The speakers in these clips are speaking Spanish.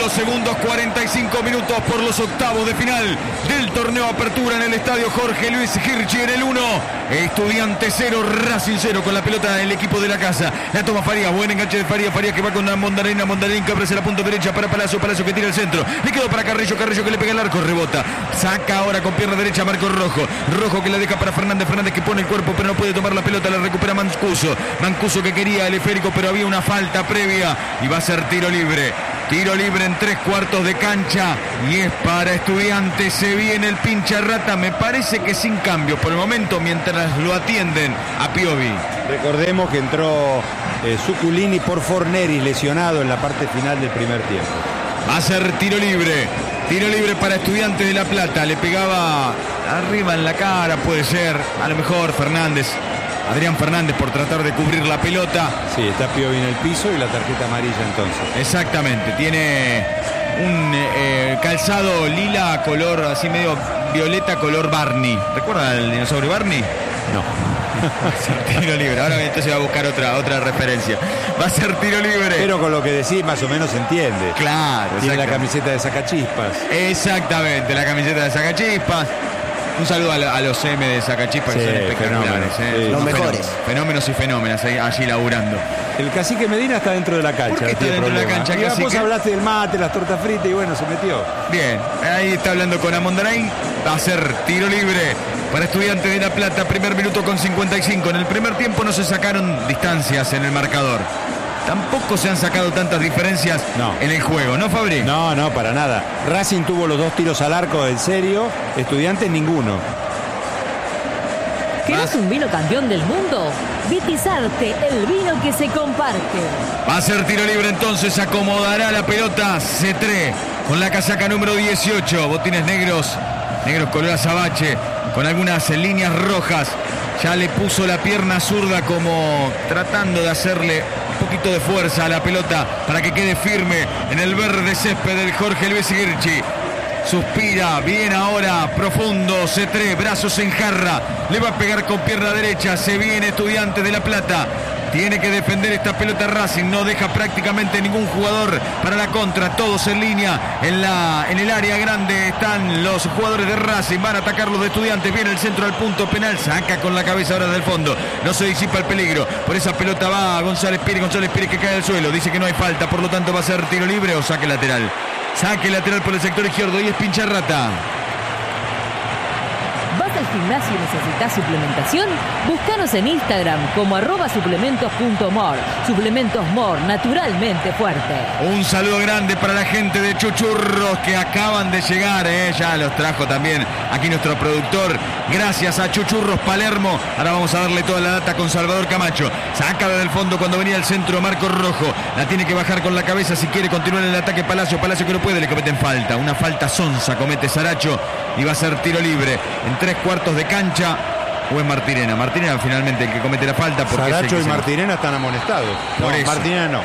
los segundos 45 minutos por los octavos de final del torneo Apertura en el estadio Jorge Luis Hirschi. En el 1, Estudiantes 0, Racing 0 con la pelota del equipo de la casa. La toma Farías, buen enganche de Farías que va con la Mondarina que ofrece la punta derecha para Palacio que tira el centro. Le quedó para Carrillo que le pega el arco, rebota. Saca ahora con pierna derecha Marco Rojo que la deja para Fernández que pone el cuerpo pero no puede tomar la pelota, la recupera Mancuso que quería el esférico pero había una falta previa y va a ser tiro libre en 3/4 de cancha y es para Estudiantes. Se viene el pincha rata, me parece que sin cambios por el momento mientras lo atienden a Piovi. Recordemos que entró Zuculini por Forneri lesionado en la parte final del primer tiempo. Va a ser tiro libre para Estudiantes de La Plata. Le pegaba arriba en la cara, puede ser, a lo mejor Adrián Fernández por tratar de cubrir la pelota. Sí, está Piovi en el piso y la tarjeta amarilla entonces. Exactamente, tiene un calzado lila color así medio violeta color Barney. ¿Recuerdan el dinosaurio Barney? No. Va a ser tiro libre. Ahora entonces va a buscar otra referencia. Va a ser tiro libre. Pero con lo que decís más o menos se entiende. Claro. Tiene la camiseta de Sacachispas. Exactamente, la camiseta de Sacachispas. Un saludo a los M de Sacachispas, que son espectaculares. Los mejores. Fenómenos y fenómenas allí laburando. El cacique Medina está dentro de la cancha. ¿Por qué está dentro de la cancha? Y vos hablaste del mate, las tortas fritas y bueno, se metió. Bien, ahí está hablando con Amondarain. Va a ser tiro libre para Estudiantes de La Plata. Primer minuto con 55. En el primer tiempo no se sacaron distancias en el marcador. Tampoco se han sacado tantas diferencias en el juego, ¿no, Fabri? No, para nada. Racing tuvo los 2 tiros al arco en serio, Estudiantes ninguno. ¿Querés un vino campeón del mundo? Vitizarte, el vino que se comparte. Va a ser tiro libre entonces, acomodará la pelota Cetré con la casaca número 18, botines negros color azabache, con algunas líneas rojas. Ya le puso la pierna zurda como tratando de hacerle un poquito de fuerza a la pelota para que quede firme en el verde césped del Jorge Luis Hirschi. Suspira, bien ahora, profundo, Cetré, brazos en jarra, le va a pegar con pierna derecha, se viene Estudiantes de La Plata. Tiene que defender esta pelota Racing, no deja prácticamente ningún jugador para la contra, todos en línea, en el área grande están los jugadores de Racing, van a atacar los de Estudiantes, viene el centro al punto penal, saca con la cabeza ahora del fondo, no se disipa el peligro, por esa pelota va González Pires que cae al suelo, dice que no hay falta, por lo tanto va a ser tiro libre o saque lateral por el sector izquierdo y es pincha rata. ¿Vas al gimnasio y necesitas suplementación? Búscanos en Instagram como @suplementos.mor. Suplementos Mor, naturalmente fuerte. Un saludo grande para la gente de Chuchurros que acaban de llegar, ya los trajo también aquí nuestro productor. Gracias a Chuchurros Palermo. Ahora vamos a darle toda la data con Salvador Camacho. Saca desde el fondo cuando venía el centro Marco Rojo. La tiene que bajar con la cabeza si quiere continuar el ataque Palacio que no puede, le cometen falta. Una falta sonsa comete Saracho y va a ser tiro libre en 3/4 de cancha. O es Martirena finalmente el que comete la falta. Saracho y Martirena están amonestados. Martirena no.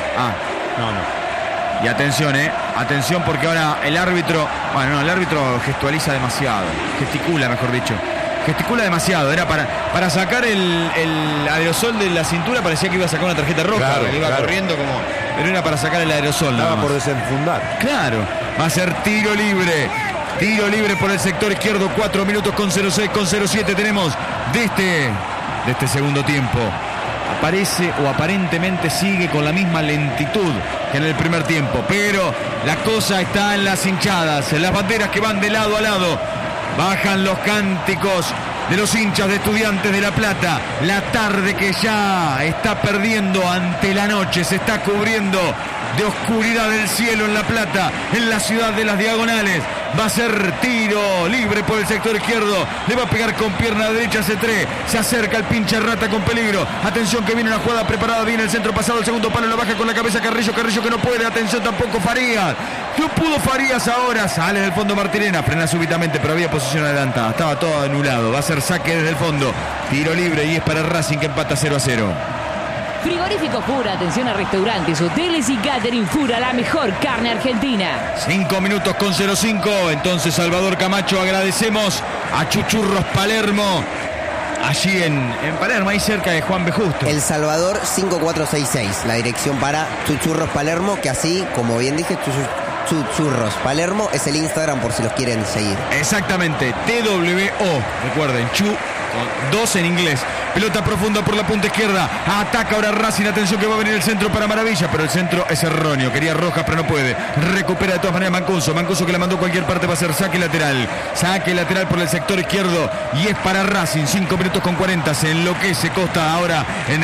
No. Y atención porque ahora el árbitro gestualiza demasiado, gesticula demasiado, era para sacar el aerosol de la cintura, parecía que iba a sacar una tarjeta roja, iba corriendo pero era para sacar el aerosol. Estaba por desenfundar. Claro, va a ser tiro libre por el sector izquierdo, 4 minutos con 06, con 07 tenemos de este segundo tiempo. Aparece o aparentemente sigue con la misma lentitud que en el primer tiempo, pero la cosa está en las hinchadas, en las banderas que van de lado a lado. Bajan los cánticos de los hinchas de Estudiantes de La Plata. La tarde que ya está perdiendo ante la noche, se está cubriendo de oscuridad el cielo en La Plata, en la ciudad de las Diagonales. Va a ser tiro libre por el sector izquierdo. Le va a pegar con pierna derecha Cetré. Se acerca el pinche rata con peligro. Atención que viene una jugada preparada. Viene el centro pasado. El segundo palo lo baja con la cabeza Carrillo que no puede. Atención tampoco Farías. No pudo Farías ahora. Sale del fondo Martirena. Frena súbitamente pero había posición adelantada. Estaba todo anulado. Va a ser saque desde el fondo. Tiro libre y es para Racing que empata 0-0. Frigorífico Fura, atención a restaurantes, hoteles y catering Fura, la mejor carne argentina. 5 minutos con 05, entonces Salvador Camacho, agradecemos a Chuchurros Palermo, allí en Palermo, ahí cerca de Juan B. Justo. El Salvador 5466, la dirección para Chuchurros Palermo, que así, como bien dije, Churros Palermo es el Instagram por si los quieren seguir. Exactamente, TWO. Recuerden, Chu con 2 en inglés. Pelota profunda por la punta izquierda. Ataca ahora Racing. Atención que va a venir el centro para Maravilla, pero el centro es erróneo. Quería Rojas, pero no puede. Recupera de todas maneras Mancuso. Mancuso que la mandó a cualquier parte, va a ser saque lateral. Saque lateral por el sector izquierdo y es para Racing. 5 minutos con 40. Se enloquece Costa ahora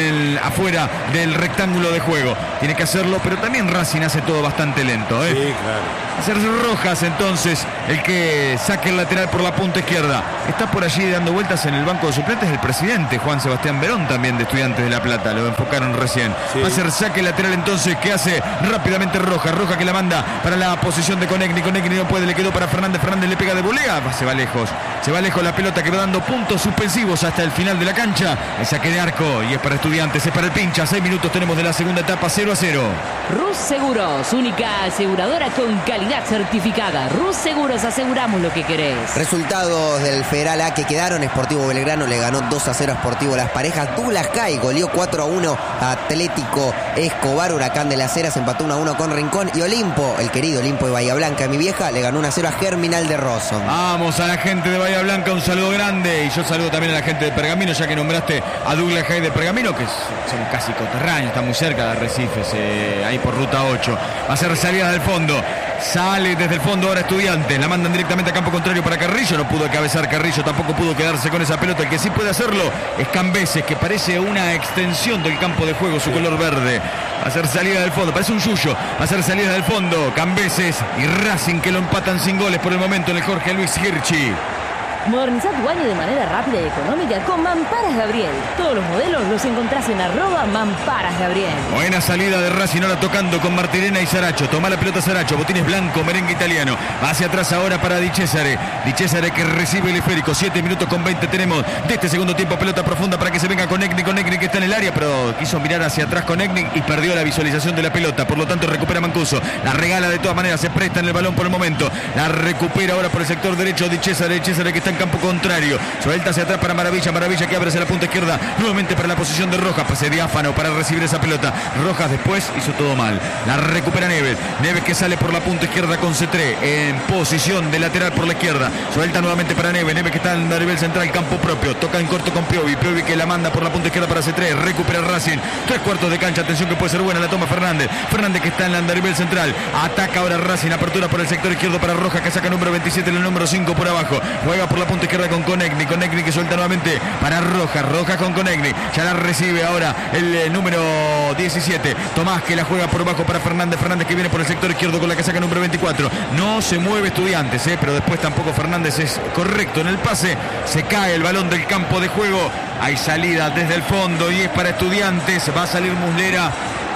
afuera del rectángulo de juego. Tiene que hacerlo, pero también Racing hace todo bastante lento. Sí, claro. Hacer Rojas entonces el que saque el lateral por la punta izquierda. Está por allí dando vueltas en el banco de suplentes el presidente Juan Sebastián Verón, también de Estudiantes de La Plata. Lo enfocaron recién. Sí. Va a ser saque lateral entonces que hace rápidamente Rojas. Rojas que la manda para la posición de Conegni. Conegni no puede, le quedó para Fernández. Fernández le pega de volea. Se va lejos. Se va lejos la pelota que va dando puntos suspensivos hasta el final de la cancha. El saque de arco y es para Estudiantes, es para el pincha. 6 minutos tenemos de la segunda etapa, 0-0. Rus Seguros, única aseguradora con calidad certificada. Rus Seguros, aseguramos lo que querés. Resultados del Federal A que quedaron: Sportivo Belgrano le ganó 2-0 a Sportivo Las Parejas. Douglas High goleó 4-1 a Atlético Escobar. Huracán de las Heras empató 1-1 con Rincón. Y Olimpo, el querido Olimpo de Bahía Blanca, mi vieja, le ganó 1-0 a Germinal de Rosso. Vamos a la gente de Bahía Blanca, un saludo grande. Y yo saludo también a la gente de Pergamino, ya que nombraste a Douglas High de Pergamino, que son casi coterráneos, está muy cerca de Arrecifes, ahí por ruta 8. Va a ser salida del fondo. Sale desde el fondo ahora Estudiantes. La mandan directamente a campo contrario para Carrillo. No pudo cabezar Carrillo, tampoco pudo quedarse con esa pelota. El que sí puede hacerlo es Cambeses, que parece una extensión del campo de juego, su color verde. Va a ser salida del fondo, parece un yuyo. Va a ser salida del fondo. Cambeses y Racing que lo empatan sin goles por el momento en el Jorge Luis Hirschi. Moderniza tu baño de manera rápida y económica con Mamparas Gabriel. Todos los modelos los encontrás en @Mamparas Gabriel. Buena salida de Racing ahora tocando con Martirena y Saracho. Toma la pelota Saracho, botines blanco, merengue italiano. Hacia atrás ahora para Di Cesare. Di Cesare que recibe el esférico. 7 minutos con 20 tenemos de este segundo tiempo. Pelota profunda para que se venga Conegni. Conegni que está en el área, pero quiso mirar hacia atrás Conegni y perdió la visualización de la pelota. Por lo tanto recupera Mancuso. La regala de todas maneras, se presta en el balón por el momento. La recupera ahora por el sector derecho Di Cesare. Di Cesare que está en campo contrario. Suelta hacia atrás para Maravilla. Maravilla que abre hacia la punta izquierda. Nuevamente para la posición de Rojas. Pase diáfano para recibir esa pelota. Rojas después hizo todo mal. La recupera Neves. Neves que sale por la punta izquierda con Cetré. En posición de lateral por la izquierda. Suelta nuevamente para Neves. Neves que está en el nivel central, campo propio. Toca en corto con Piovi. Piovi que la manda por la punta izquierda para Cetré. Recupera Racing. 3/4 de cancha. Atención que puede ser buena la toma Fernández. Fernández que está en el nivel central. Ataca ahora Racing. Apertura por el sector izquierdo para Rojas que saca número 27 en el número 5 por abajo. Juega por la punta izquierda con Conegni. Conegni que suelta nuevamente para Rojas. Rojas con Conegni. Ya la recibe ahora el número 17. Tomás que la juega por abajo para Fernández. Fernández que viene por el sector izquierdo con la casaca número 24. No se mueve Estudiantes, pero después tampoco Fernández es correcto en el pase. Se cae el balón del campo de juego. Hay salida desde el fondo y es para Estudiantes. Va a salir Muslera.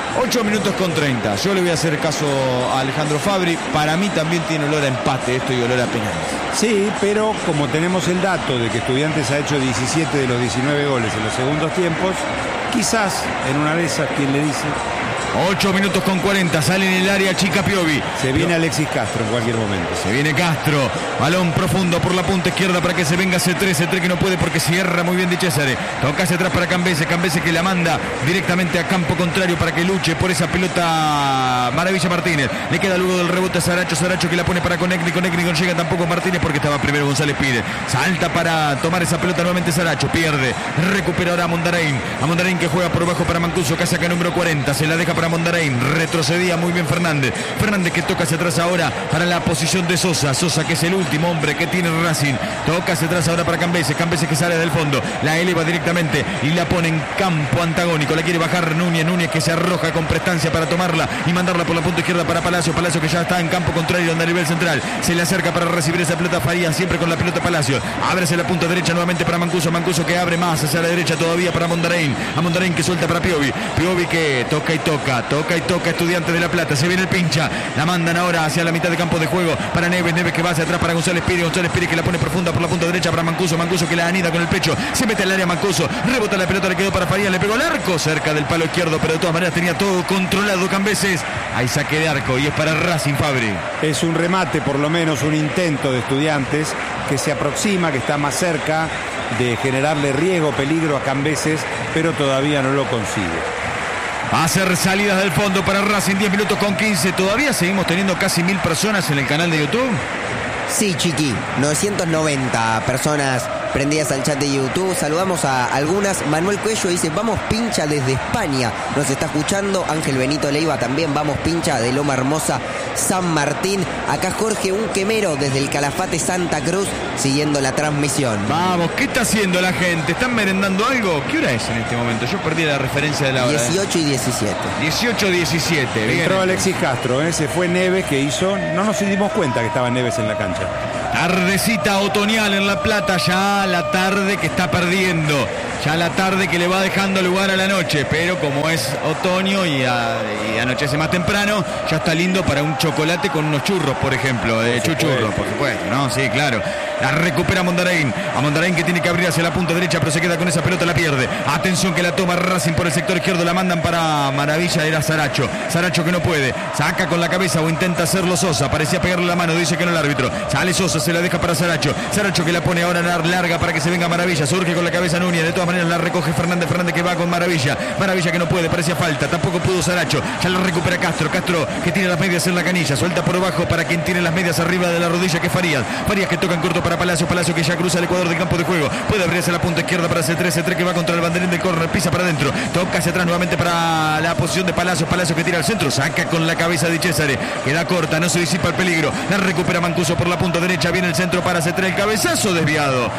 8 minutos con 30. Yo le voy a hacer caso a Alejandro Fabri. Para mí también tiene olor a empate esto y olor a penales. Sí, pero como tenemos el dato de que Estudiantes ha hecho 17 de los 19 goles en los segundos tiempos, quizás en una de esas, ¿quién le dice? 8 minutos con 40, sale en el área chica Piovi. Se viene Alexis Castro en cualquier momento. Se viene Castro, balón profundo por la punta izquierda para que se venga C3, C3 que no puede porque cierra muy bien Di Cesare. Toca hacia atrás para Cambeses, Cambeses que la manda directamente a campo contrario para que luche por esa pelota Maravilla Martínez. Le queda luego del rebote a Saracho, Saracho que la pone para Conegni, Conegni no llega tampoco Martínez porque estaba primero González Pires. Salta para tomar esa pelota nuevamente Saracho, pierde, recupera ahora a Mondarain que juega por bajo para Mancuso, que saca número 40, se la deja para Mondarain, retrocedía muy bien Fernández que toca hacia atrás ahora para la posición de Sosa que es el último hombre que tiene Racing, toca hacia atrás ahora para Cambeses que sale del fondo, la eleva directamente y la pone en campo antagónico, la quiere bajar Núñez que se arroja con prestancia para tomarla y mandarla por la punta izquierda para Palacio que ya está en campo contrario a nivel central, se le acerca para recibir esa pelota Farías, siempre con la pelota Palacio, abre hacia la punta derecha nuevamente para Mancuso que abre más hacia la derecha todavía para Mondarain que suelta para Piovi que toca y toca Estudiantes de La Plata, se viene el pincha, la mandan ahora hacia la mitad de campo de juego para Neves que va hacia atrás para González Pires que la pone profunda por la punta derecha para Mancuso que la anida con el pecho, se mete al área Mancuso, rebota la pelota, le quedó para Farías, le pegó al arco cerca del palo izquierdo, pero de todas maneras tenía todo controlado Cambeses, hay saque de arco y es para Racing. Fabri. Es un remate, por lo menos un intento de Estudiantes que se aproxima, que está más cerca de generarle riesgo, peligro a Cambeses, pero todavía no lo consigue. Va a hacer salidas del fondo para Racing, 10 minutos con 15. Todavía seguimos teniendo casi 1000 personas en el canal de YouTube. Sí, Chiqui, 990 personas prendidas al chat de YouTube. Saludamos a algunas. Manuel Cuello dice, vamos pincha desde España. Nos está escuchando. Ángel Benito Leiva también, vamos pincha de Loma Hermosa, San Martín. Acá Jorge Unquemero desde el Calafate Santa Cruz, siguiendo la transmisión. Vamos, ¿qué está haciendo la gente? ¿Están merendando algo? ¿Qué hora es en este momento? Yo perdí la referencia de la hora. 18 y 17. 18-17. Entró Alexis Castro, se fue Neves, que hizo. No nos dimos cuenta que estaba Neves en la cancha. Tardecita otoñal en La Plata, ya la tarde que está perdiendo, ya la tarde que le va dejando lugar a la noche, pero como es otoño y anochece más temprano, ya está lindo para un chocolate con unos churros, por ejemplo, de chuchurros, por supuesto, ¿no? Sí, claro. La recupera Mondaraín, a Mondaraín que tiene que abrir hacia la punta derecha, pero se queda con esa pelota, la pierde. Atención que la toma Racing por el sector izquierdo, la mandan para Maravilla, era Saracho que no puede, saca con la cabeza o intenta hacerlo Sosa, parecía pegarle la mano, dice que no el árbitro, sale Sosa, se la deja para Saracho que la pone ahora larga para que se venga Maravilla, surge con la cabeza Núñez, de todas maneras la recoge Fernández que va con Maravilla que no puede, parecía falta, tampoco pudo Saracho, ya la recupera Castro que tiene las medias en la canilla, suelta por abajo para quien tiene las medias arriba de la rodilla, que es Farías que toca en corto para Palacio que ya cruza el ecuador del campo de juego, puede abrirse la punta izquierda para C3 que va contra el banderín del córner, pisa para adentro, toca hacia atrás nuevamente para la posición de Palacio que tira al centro, saca con la cabeza de Cesare, queda corta, no se disipa el peligro, la recupera Mancuso por la punta derecha, viene el centro para C3, el cabezazo desviado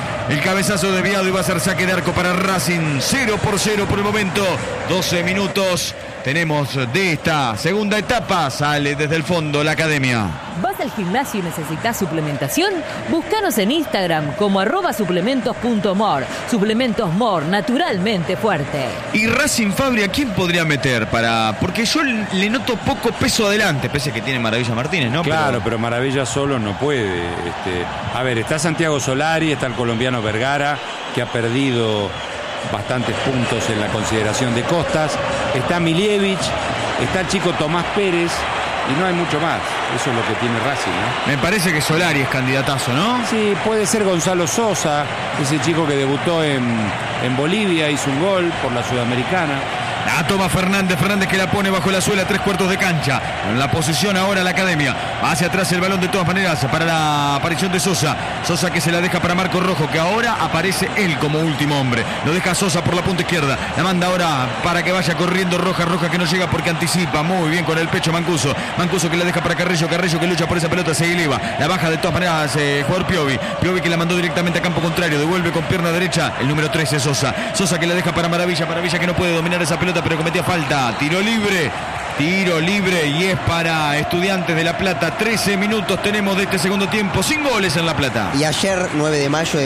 y va a ser saque de arco para Racing, 0-0 por el momento, 12 minutos tenemos de esta segunda etapa, sale desde el fondo la academia. ¿Vas al gimnasio y necesitas suplementación? Búscanos en Instagram como @suplementos.mor. Suplementos Mor, naturalmente fuerte. Y Racing Fabri, ¿a quién podría meter? Porque yo le noto poco peso adelante, pese a que tiene Maravilla Martínez, ¿no? Claro, pero Maravilla solo no puede. A ver, está Santiago Solari, está el colombiano Vergara, que ha perdido bastantes puntos en la consideración de Costas, está Milievich, está el chico Tomás Pérez y no hay mucho más. Eso es lo que tiene Racing, ¿no? Me parece que Solari es candidatazo, ¿no? Sí, puede ser Gonzalo Sosa, ese chico que debutó en Bolivia, hizo un gol por la Sudamericana. La toma Fernández que la pone bajo la suela, 3/4 de cancha. En la posición ahora la academia. Hacia atrás el balón de todas maneras para la aparición de Sosa que se la deja para Marco Rojo, que ahora aparece él como último hombre. Lo deja Sosa por la punta izquierda. La manda ahora para que vaya corriendo Roja que no llega porque anticipa muy bien con el pecho Mancuso que la deja para Carrillo que lucha por esa pelota, se eleva. La baja de todas maneras jugador Piovi que la mandó directamente a campo contrario. Devuelve con pierna derecha el número 13 Sosa que la deja para Maravilla que no puede dominar esa pelota, pero cometía falta. Tiro libre y es para Estudiantes de La Plata. 13 minutos tenemos de este segundo tiempo, sin goles en La Plata. Y ayer, 9 de mayo de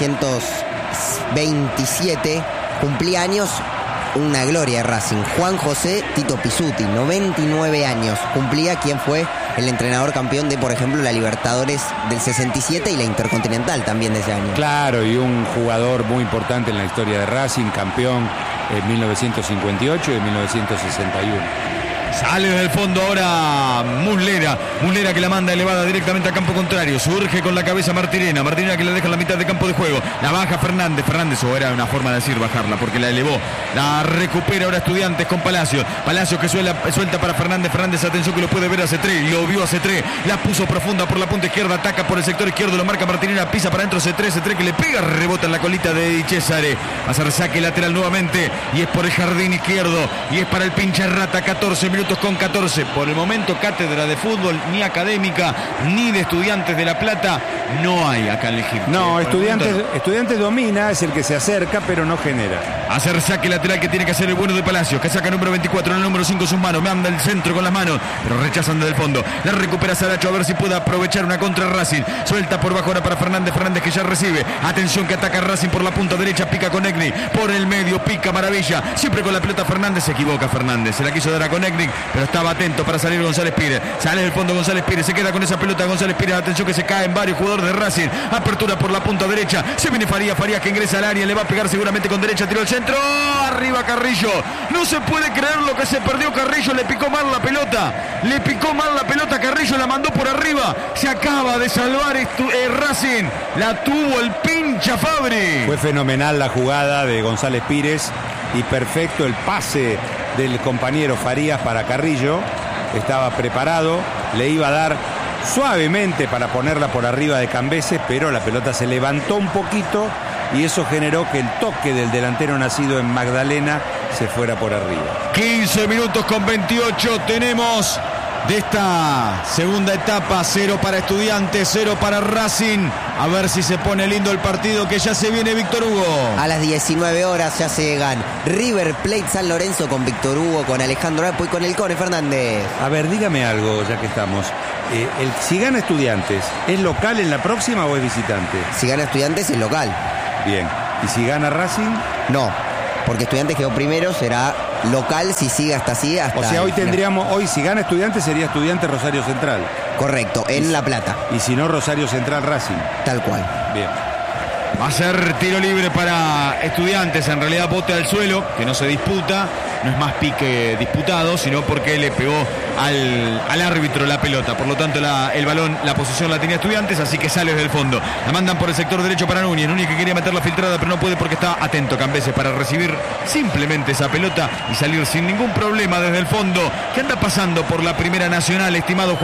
1927, cumplía años una gloria de Racing. Juan José Tito Pizzuti, 99 años. Cumplía quien fue el entrenador campeón de, por ejemplo, la Libertadores del 67 y la Intercontinental también de ese año. Claro, y un jugador muy importante en la historia de Racing, campeón en 1958 y en 1961. Sale desde el fondo ahora Muslera que la manda elevada directamente a campo contrario, surge con la cabeza Martirena que la deja en la mitad de campo de juego, la baja Fernández, o era una forma de decir bajarla porque la elevó, la recupera ahora Estudiantes con Palacio que suelta para Fernández, atención que lo puede ver a C3, lo vio a C3, la puso profunda por la punta izquierda, ataca por el sector izquierdo, lo marca Martirena, pisa para adentro C3 que le pega, rebota en la colita de Cesare, va a hacer saque lateral nuevamente y es por el jardín izquierdo y es para el pinche Rata, 14 minutos con 14. Por el momento, cátedra de fútbol ni académica ni de Estudiantes de La Plata no hay acá en el Egipto. No, Estudiantes domina, es el que se acerca, pero no genera. Hacer saque lateral que tiene que hacer el bueno de Palacios, que saca número 24 en el número 5 sus manos, manda el centro con las manos, pero rechazan desde el fondo. La recupera Saracho a ver si puede aprovechar una contra Racing. Suelta por bajo ahora para Fernández que ya recibe. Atención que ataca Racing por la punta derecha, pica con Egni, por el medio pica Maravilla, siempre con la pelota Fernández, se equivoca Fernández, se la quiso dar a Conegni, pero estaba atento para salir González Pires. Sale del fondo González Pires, se queda con esa pelota González Pires. Atención que se caen varios jugadores de Racing. Apertura por la punta derecha. Se viene Farías que ingresa al área, le va a pegar seguramente con derecha, tiró el centro. Arriba Carrillo. No se puede creer lo que se perdió Carrillo, le picó mal la pelota. Carrillo, la mandó por arriba. Se acaba de salvar Racing. La tuvo el pincha Fabri. Fue fenomenal la jugada de González Pires y perfecto el pase del compañero Farías para Carrillo. Estaba preparado, le iba a dar suavemente para ponerla por arriba de Cambeses, pero la pelota se levantó un poquito y eso generó que el toque del delantero nacido en Magdalena se fuera por arriba. 15 minutos con 28 tenemos de esta segunda etapa. 0 para Estudiantes, 0 para Racing. A ver si se pone lindo el partido, que ya se viene Víctor Hugo. A las 19 horas ya se llegan River Plate San Lorenzo con Víctor Hugo, con Alejandro Apo y con el Cone Fernández. A ver, dígame algo, ya que estamos. Si gana Estudiantes, ¿es local en la próxima o es visitante? Si gana Estudiantes es local. Bien. ¿Y si gana Racing? No, porque Estudiantes quedó primero, será local si sigue hasta así. O sea, hoy si gana Estudiantes sería Estudiantes Rosario Central. Correcto, en La Plata. Y si no, Rosario Central Racing. Tal cual. Bien. Va a ser tiro libre para Estudiantes, en realidad bote al suelo, que no se disputa, no es más pique disputado, sino porque le pegó al árbitro la pelota. Por lo tanto, el balón, la posición la tenía Estudiantes, así que sale desde el fondo. La mandan por el sector derecho para Núñez. Núñez que quería meter la filtrada, pero no puede porque está atento Cambeses para recibir simplemente esa pelota y salir sin ningún problema desde el fondo. ¿Qué anda pasando por la Primera Nacional, estimado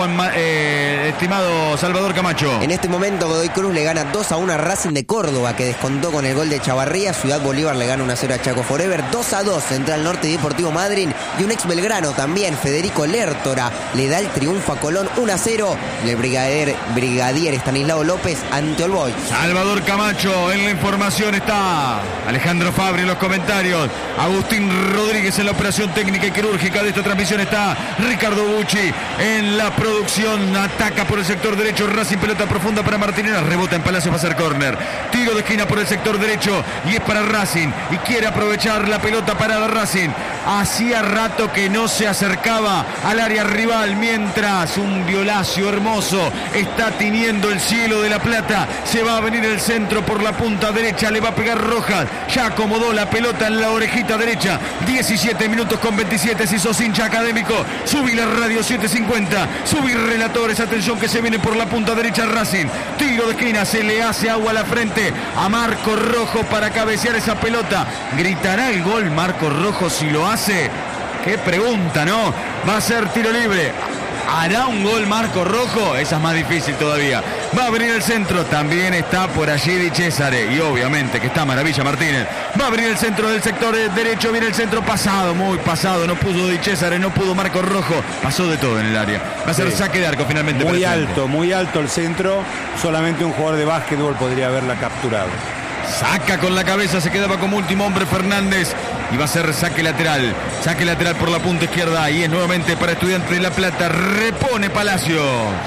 estimado Salvador Camacho? En este momento Godoy Cruz le gana 2-1 a Racing de Córdoba, que descontó con el gol de Chavarría. Ciudad Bolívar le gana 1-0 a Chaco Forever. 2-2 Central Norte y Deportivo Madryn. Y un ex Belgrano también, Federico Lertora, le da el triunfo a Colón 1-0. El brigadier Estanislao López ante All Boys. Salvador Camacho en la información está. Alejandro Fabri en los comentarios. Agustín Rodríguez en la operación técnica y quirúrgica de esta transmisión está. Ricardo Bucci en la producción. Ataca por el sector derecho Racing, pelota profunda para Martínez. Rebota en Palacio, va a ser córner. Tiro de esquina por el sector derecho y es para Racing. Y quiere aprovechar la pelota para Racing. Hacía rato que no se acercaba al área rival, mientras un Violacio hermoso está tiñendo el cielo de La Plata. Se va a venir el centro por la punta derecha, le va a pegar Rojas. Ya acomodó la pelota en la orejita derecha. 17 minutos con 27. Si sos hincha académico, subí la radio 750. Subí relatores, atención que se viene por la punta derecha Racing. Tiro de esquina, se le hace agua a la frente a Marco Rojo para cabecear esa pelota. ¿Gritará el gol Marco Rojo si lo hace? Qué pregunta, ¿no? Va a ser tiro libre. ¿Hará un gol Marco Rojo? Esa es más difícil todavía. Va a venir el centro. También está por allí Di Cesare. Y obviamente que está Maravilla Martínez. Va a venir el centro del sector derecho. Viene el centro pasado, muy pasado. No pudo Di Cesare, no pudo Marco Rojo. Pasó de todo en el área. Va a ser saque de arco finalmente. Muy alto el centro. Solamente un jugador de básquetbol podría haberla capturado. Saca con la cabeza, se quedaba como último hombre Fernández. Y va a ser saque lateral. Saque lateral por la punta izquierda. Y es nuevamente para Estudiantes de La Plata. Repone Palacio.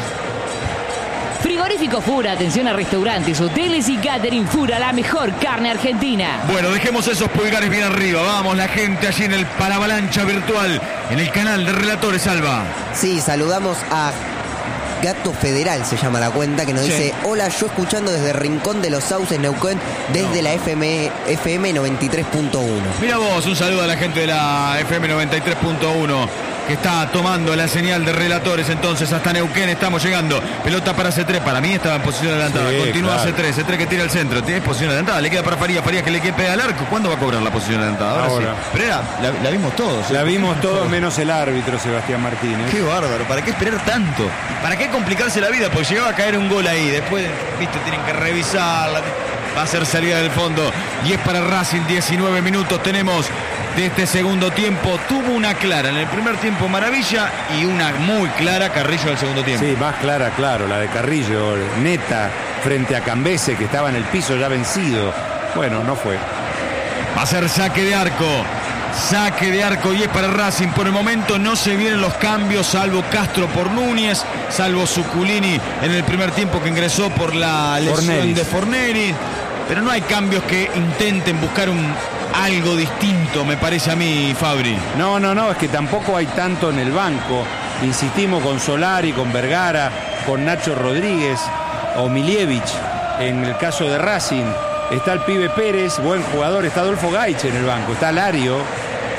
Frigorífico Fura, atención a restaurantes, hoteles y catering. Fura, la mejor carne argentina. Bueno, dejemos esos pulgares bien arriba. Vamos, la gente allí en el Paravalancha virtual, en el canal de Relatores, Alba. Sí, saludamos a Gato Federal, se llama la cuenta, que nos dice: hola, yo escuchando desde Rincón de los Sauces, Neuquén, desde la FM 93.1. Mira vos, un saludo a la gente de la FM 93.1 que está tomando la señal de Relatores. Entonces hasta Neuquén estamos llegando. Pelota para C3, para mí estaba en posición adelantada. Sí, continúa claro. C3 que tira el centro, tiene posición adelantada, le queda para Farías que le queda al arco. ¿Cuándo va a cobrar la posición adelantada? Ahora sí. Pero la vimos todos. La vimos todos menos el árbitro Sebastián Martínez. Qué bárbaro, ¿para qué esperar tanto? ¿Para qué complicarse la vida? Porque llegaba a caer un gol ahí, después, viste, tienen que revisarla. Va a ser salida del fondo y es para Racing. 19 minutos tenemos de este segundo tiempo. Tuvo una clara en el primer tiempo Maravilla y una muy clara Carrillo del segundo tiempo. Sí, más clara, claro, la de Carrillo, neta, frente a Cambeses, que estaba en el piso ya vencido. Bueno, no fue. Va a ser saque de arco. Saque de arco y es para Racing. Por el momento no se vienen los cambios, salvo Castro por Núñez, salvo Zuculini en el primer tiempo que ingresó por la lesión de Fornelli. Pero no hay cambios que intenten buscar algo distinto, me parece a mí, Fabri. No, es que tampoco hay tanto en el banco. Insistimos con Solari, con Vergara, con Nacho Rodríguez o Milievich. En el caso de Racing está el pibe Pérez, buen jugador, está Adolfo Gaich en el banco, está Lario,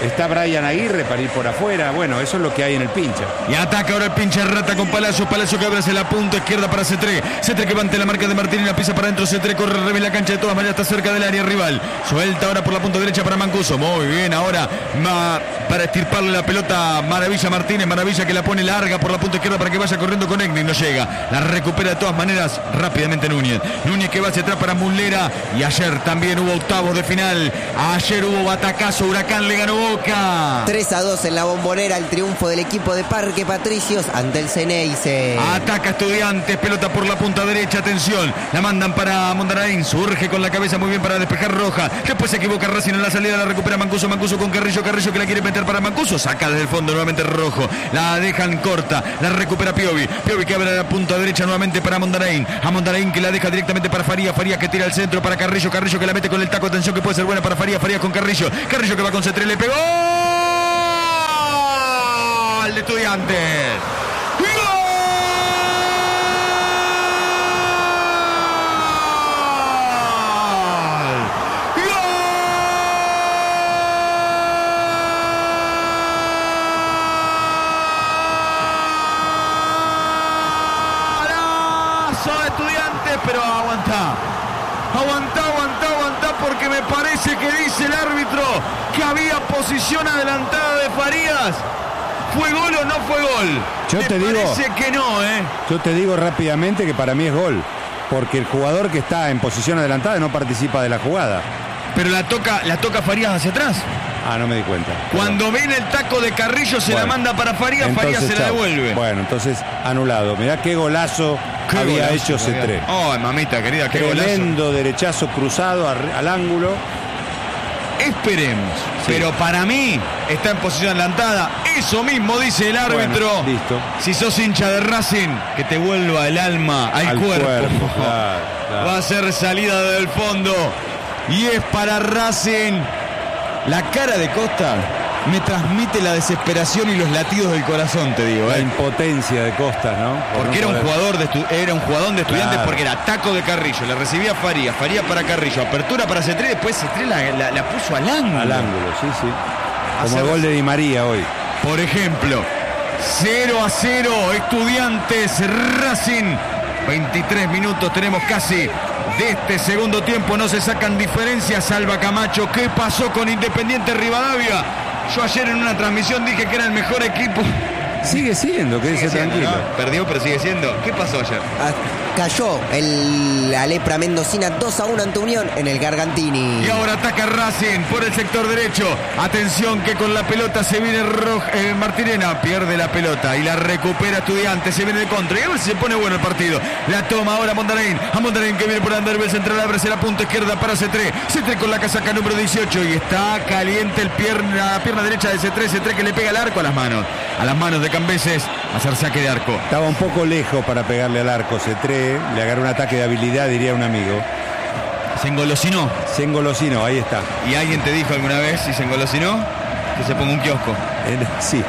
Está Brian Aguirre para ir por afuera. Bueno, eso es lo que hay en el pincha. Y ataca ahora el pinche rata con Palacio. Palacio que abre hacia la punta izquierda para C3. C3 que va ante la marca de Martín y la pisa para adentro. C3 corre al revés la cancha, de todas maneras está cerca del área rival. Suelta ahora por la punta derecha para Mancuso. Muy bien, ahora para estirparle la pelota Maravilla Martínez. Maravilla que la pone larga por la punta izquierda para que vaya corriendo con Egni. No llega. La recupera de todas maneras rápidamente Núñez. Núñez que va hacia atrás para Muslera. Y ayer también hubo octavos de final. Ayer hubo batacazo. Huracán le ganó Boca. 3-2 en la Bombonera, el triunfo del equipo de Parque Patricios ante el Ceneice. Ataca Estudiantes, pelota por la punta derecha, atención, la mandan para Mondaraín, surge con la cabeza muy bien para despejar Roja, después se equivoca Racing en la salida, la recupera Mancuso, Mancuso con Carrillo, Carrillo que la quiere meter para Mancuso, saca desde el fondo nuevamente Rojo, la dejan corta, la recupera Piovi, Piovi que abre la punta derecha nuevamente para Mondaraín, a Mondaraín que la deja directamente para Farías, Farías que tira al centro para Carrillo, Carrillo que la mete con el taco, atención que puede ser buena para Farías, Farías con Carrillo, Carrillo que va con C3, le pegó al de Estudiantes. Estudiantes, pero aguantá, porque me parece que dice el árbitro que había posición adelantada de Farías. ¿Fue gol o no fue gol? Parece que no, ¿eh? Yo te digo rápidamente que para mí es gol, porque el jugador que está en posición adelantada no participa de la jugada. Pero la toca Farías hacia atrás. Ah, no me di cuenta. Cuando viene el taco de Carrillo se la manda para Farías, Farías se la devuelve. Bueno, entonces anulado. Mirá qué golazo había hecho C3. Oh, mamita querida, qué golazo. Tremendo derechazo cruzado al ángulo. Esperemos. Sí. Pero para mí está en posición adelantada. Eso mismo dice el árbitro. Bueno, listo. Si sos hincha de Racing, que te vuelva el alma al cuerpo. Claro. Va a ser salida del fondo. Y es para Racing. La cara de Costa me transmite la desesperación y los latidos del corazón, te digo. La impotencia de Costa, ¿no? Porque era un jugador de Estudiantes, claro. Porque era taco de Carrillo, le recibía Farías, Farías para Carrillo, apertura para C3, después C3 la puso al ángulo. Al ángulo, sí. Como el gol de Di María hoy. Por ejemplo, 0-0, Estudiantes, Racing. 23 minutos tenemos casi de este segundo tiempo, no se sacan diferencias. Salva Camacho, ¿qué pasó con Independiente Rivadavia? Yo ayer en una transmisión dije que era el mejor equipo. Sigue siendo, quédese tranquilo. ¿No? Perdió, pero sigue siendo. ¿Qué pasó ayer? Cayó la lepra mendocina 2-1 ante Unión en el Gargantini. Y ahora ataca Racing por el sector derecho. Atención que con la pelota se viene Martirena, pierde la pelota y la recupera Estudiantes, se viene de contra. Y a ver si se pone bueno el partido. La toma ahora Mondaraín. A Mondaraín que viene por Anderbel central, abre hacia la punta izquierda para C3. C3 con la casaca número 18 y está caliente la pierna derecha de C3. C3 que le pega el arco a las manos de Cambeses, a hacer saque de arco. Estaba un poco lejos para pegarle al arco C3. Le agarró un ataque de habilidad, diría un amigo. Se engolosinó, ahí está. ¿Y alguien te dijo alguna vez si se engolosinó? Que se ponga un kiosco. Sí.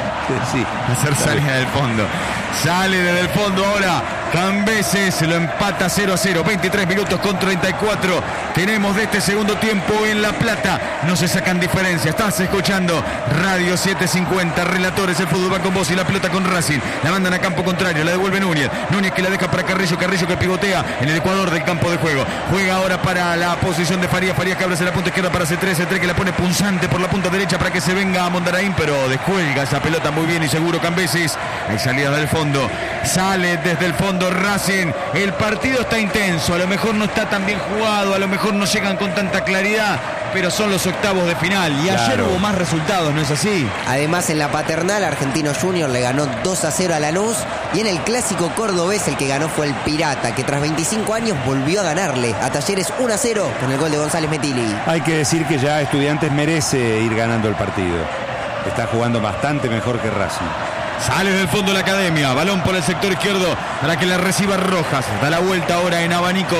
Hacer salida del fondo. Sale desde el fondo ahora. Cambeses lo empata 0-0. 23 minutos con 34. Tenemos de este segundo tiempo en La Plata. No se sacan diferencias. Estás escuchando Radio 750. Relatores, el fútbol va con vos y la pelota con Racing. La mandan a campo contrario. La devuelve Núñez. Núñez que la deja para Carrillo. Carrillo que pivotea en el ecuador del campo de juego. Juega ahora para la posición de Farías. Farías que abre hacia la punta izquierda para C3. C3 que la pone punzante por la punta derecha para que se venga a Mondaraín. Pero descuelga esa pelota muy bien y seguro Cambeses. Hay salida del fondo. Sale desde el fondo Racing. El partido está intenso. A lo mejor no está tan bien jugado. A lo mejor no llegan con tanta claridad. Pero son los octavos de final. Y claro, ayer hubo más resultados, ¿no es así? Además, en la Paternal, Argentino Junior le ganó 2-0 a Lanús. Y en el clásico cordobés, el que ganó fue el Pirata, que tras 25 años volvió a ganarle a Talleres 1-0 con el gol de González Metilli. Hay que decir que ya Estudiantes merece ir ganando el partido. Está jugando bastante mejor que Racing. Sale del fondo la academia. Balón por el sector izquierdo para que la reciba Rojas. Da la vuelta ahora en abanico.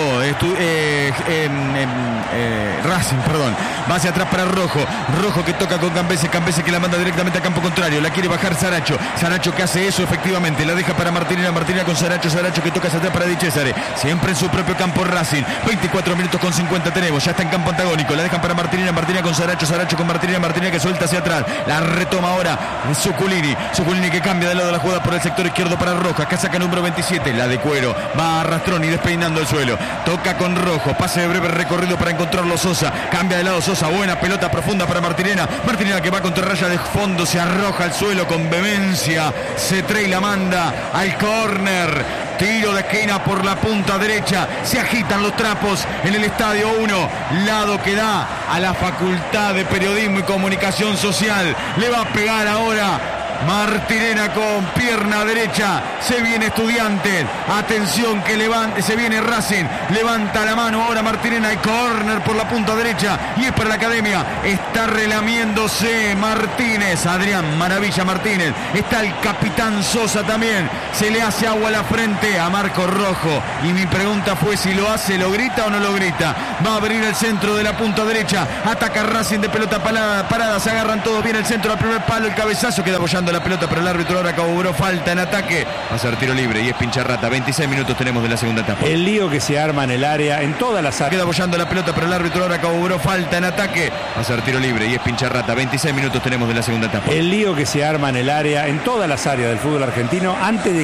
Racing, perdón. Va hacia atrás para Rojo. Rojo que toca con Cambese. Cambese que la manda directamente a campo contrario. La quiere bajar Saracho. Saracho que hace eso efectivamente. La deja para Martinena. Martinena con Saracho. Saracho que toca hacia atrás para Di Cesare. Siempre en su propio campo Racing. 24 minutos con 50 tenemos. Ya está en campo antagónico. La dejan para Martinena. Martinena con Saracho. Saracho con Martinena. Martinena que suelta hacia atrás. La retoma ahora Zuculini. Zuculini que cambia de lado de la jugada por el sector izquierdo para Rojas. Casaca número 27. La de cuero. Va a Rastroni despeinando el suelo. Toca con Rojo. Pase de breve recorrido para encontrarlo Sosa. Cambia de lado Sosa. Buena pelota profunda para Martinena. Martinena que va contra raya de fondo. Se arroja al suelo con vehemencia. Se trae y la manda al córner. Tiro de esquina por la punta derecha. Se agitan los trapos en el Estadio 1. Lado que da a la Facultad de Periodismo y Comunicación Social. Le va a pegar ahora Martinena con pierna derecha. Se viene Estudiantes. Atención que levante. Se viene Racing. Levanta la mano ahora Martinena. Hay córner por la punta derecha. Y es para la academia. Está relamiéndose Martínez. Adrián Maravilla Martínez. Está el capitán Sosa también. Se le hace agua a la frente a Marco Rojo. Y mi pregunta fue si lo hace, ¿lo grita o no lo grita? Va a abrir el centro de la punta derecha. Ataca Racing de pelota parada. Se agarran todos bien el centro al primer palo. El cabezazo queda apoyando la pelota, pero el árbitro ahora cobró falta en ataque. Va a ser tiro libre y es Pincharrata. 26 minutos tenemos de la segunda etapa. El lío que se arma en el área, en todas las áreas. Queda apoyando la pelota, pero el árbitro ahora cobró falta en ataque. Va a ser tiro libre y es Pincharrata. 26 minutos tenemos de la segunda etapa. El lío que se arma en el área, en todas las áreas del fútbol argentino, antes de